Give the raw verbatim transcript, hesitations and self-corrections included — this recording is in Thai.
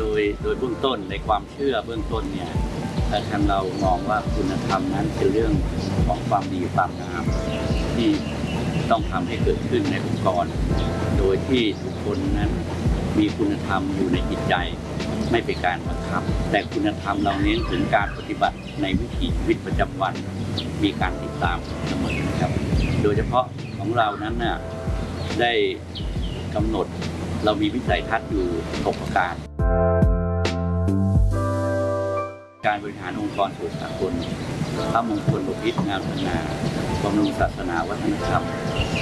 โดยโดยเบื้องต้นในความเชื่อเบื้องต้นเนี่ยทางเรามองว่าคุณธรรมนั้นเป็นเรื่องของความดีความงามที่ต้องทำให้เกิดขึ้นในองค์กรโดยที่ทุกคนนั้นมีคุณธรรมอยู่ในจิตใจไม่เป็นการบังคับแต่คุณธรรมเราเน้นถึงการปฏิบัติในวิถีชีวิตประจำวันมีการติดตามเสมอครับโดยเฉพาะของเรานั้นน่ะได้กำหนดเรามีวิสัยทัศน์อยู่หกประการการบริหารองค์กรส่วนสากลพระมงคลบพิตรงามสง่าบำรุงศาสนาวัฒนธรรม